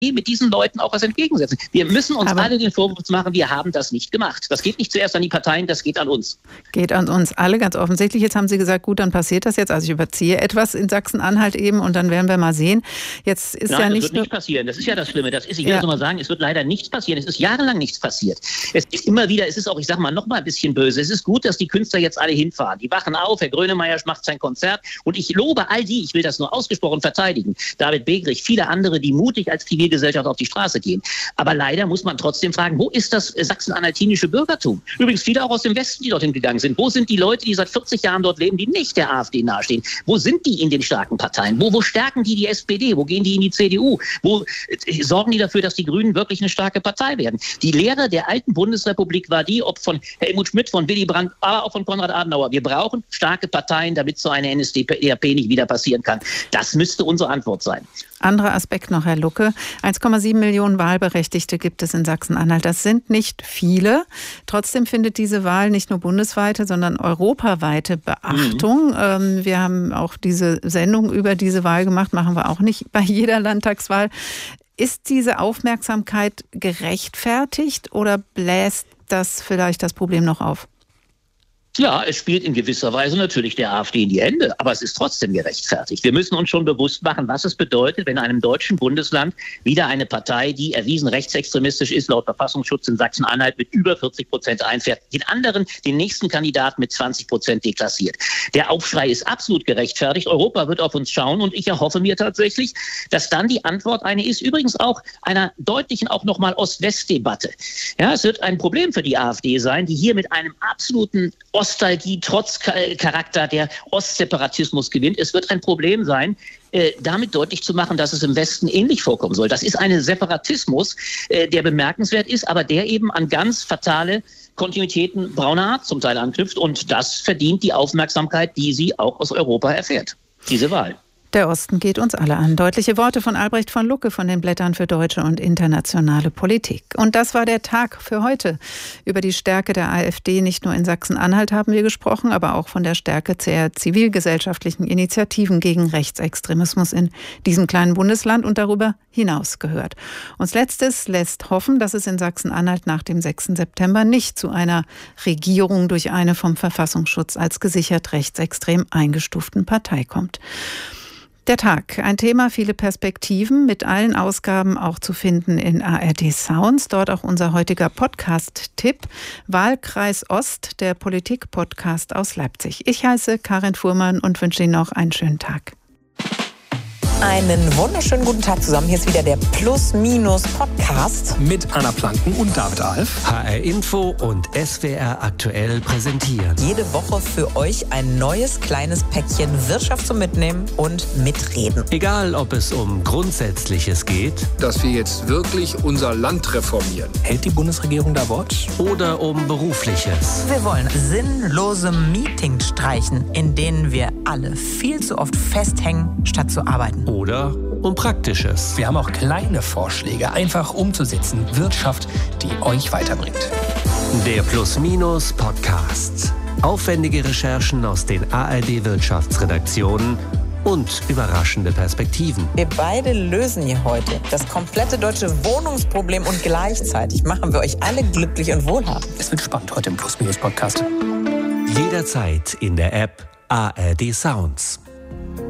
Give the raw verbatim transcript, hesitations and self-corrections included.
mit diesen Leuten auch was entgegensetzen. Wir müssen uns Aber alle den Vorwurf machen, wir haben das nicht gemacht. Das geht nicht zuerst an die Parteien, das geht an uns. Geht an uns alle ganz offensichtlich. Jetzt haben Sie gesagt, gut, dann passiert das jetzt. Also ich überziehe etwas in Sachsen-Anhalt eben und dann werden wir mal sehen. Jetzt ist Nein, ja das nicht wird nur nicht passieren. Das ist ja das Schlimme. Das ist, ich will Ja. das nochmal sagen, es wird leider nichts passieren. Es ist jahrelang nichts passiert. Es ist immer wieder, es ist auch, ich sage mal, noch mal ein bisschen böse. Es ist gut, dass die Künstler jetzt alle hinfahren. Die wachen auf, Herr Grönemeyer macht sein Konzert und ich lobe all die, ich will das nur ausgesprochen verteidigen, David Begrich, viele andere, die mutig als Zivilgesellschaft auf die Straße gehen. Aber leider muss man trotzdem fragen, wo ist das sachsen-anhaltinische Bürgertum? Übrigens viele auch aus dem Westen, die dorthin gegangen sind. Wo sind die Leute, die seit vierzig Jahren dort leben, die nicht der AfD nahestehen? Wo sind die in den starken Parteien? Wo, wo stärken die die S P D? Wo gehen die in die C D U? Wo äh, sorgen die dafür, dass die Grünen wirklich eine starke Partei werden? Die Lehre der alten Bundesrepublik war die, ob von Helmut Schmidt, von Willy Brandt, aber auch von Konrad Adenauer. Wir brauchen starke Parteien, damit so eine N S D A P nicht wieder passieren kann. Das müsste unsere Antwort sein. Anderer Aspekt noch, Herr Lucke. eins Komma sieben Millionen Wahlberechtigte gibt es in Sachsen-Anhalt. Das sind nicht viele. Trotzdem findet diese Wahl nicht nur bundesweite, sondern europaweite Beachtung. Mhm. Ähm, wir haben auch diese Sendung über diese Wahl gemacht, machen wir auch nicht bei jeder Landtagswahl. Ist diese Aufmerksamkeit gerechtfertigt oder bläst das vielleicht das Problem noch auf? Ja, es spielt in gewisser Weise natürlich der AfD in die Hände, aber es ist trotzdem gerechtfertigt. Wir müssen uns schon bewusst machen, was es bedeutet, wenn in einem deutschen Bundesland wieder eine Partei, die erwiesen rechtsextremistisch ist, laut Verfassungsschutz in Sachsen-Anhalt mit über vierzig Prozent einfährt, den anderen, den nächsten Kandidaten mit zwanzig Prozent deklassiert. Der Aufschrei ist absolut gerechtfertigt. Europa wird auf uns schauen und ich erhoffe mir tatsächlich, dass dann die Antwort eine ist, übrigens auch einer deutlichen auch nochmal Ost-West-Debatte. Ja, es wird ein Problem für die AfD sein, die hier mit einem absoluten Nostalgie, trotz Charakter der Ostseparatismus gewinnt. Es wird ein Problem sein, äh, damit deutlich zu machen, dass es im Westen ähnlich vorkommen soll. Das ist ein Separatismus, äh, der bemerkenswert ist, aber der eben an ganz fatale Kontinuitäten brauner Art zum Teil anknüpft. Und das verdient die Aufmerksamkeit, die sie auch aus Europa erfährt, diese Wahl. Der Osten geht uns alle an. Deutliche Worte von Albrecht von Lucke von den Blättern für deutsche und internationale Politik. Und das war der Tag für heute. Über die Stärke der AfD nicht nur in Sachsen-Anhalt haben wir gesprochen, aber auch von der Stärke der zivilgesellschaftlichen Initiativen gegen Rechtsextremismus in diesem kleinen Bundesland und darüber hinaus gehört. Uns Letztes lässt hoffen, dass es in Sachsen-Anhalt nach dem sechsten September nicht zu einer Regierung durch eine vom Verfassungsschutz als gesichert rechtsextrem eingestuften Partei kommt. Der Tag, ein Thema, viele Perspektiven, mit allen Ausgaben auch zu finden in A R D Sounds. Dort auch unser heutiger Podcast-Tipp, Wahlkreis Ost, der Politik-Podcast aus Leipzig. Ich heiße Karin Fuhrmann und wünsche Ihnen noch einen schönen Tag. Einen wunderschönen guten Tag zusammen. Hier ist wieder der Plus-Minus-Podcast. Mit Anna Planken und David Alf. H R Info und S W R aktuell präsentieren. Jede Woche für euch ein neues kleines Päckchen Wirtschaft zum Mitnehmen und Mitreden. Egal, ob es um Grundsätzliches geht. Dass wir jetzt wirklich unser Land reformieren. Hält die Bundesregierung da Wort? Oder um Berufliches. Wir wollen sinnlose Meetings streichen, in denen wir alle viel zu oft festhängen, statt zu arbeiten. Oder um Praktisches. Wir haben auch kleine Vorschläge, einfach umzusetzen. Wirtschaft, die euch weiterbringt. Der Plus-Minus-Podcast. Aufwendige Recherchen aus den A R D-Wirtschaftsredaktionen und überraschende Perspektiven. Wir beide lösen hier heute das komplette deutsche Wohnungsproblem und gleichzeitig machen wir euch alle glücklich und wohlhabend. Es wird spannend heute im Plus-Minus-Podcast. Jederzeit in der App A R D Sounds.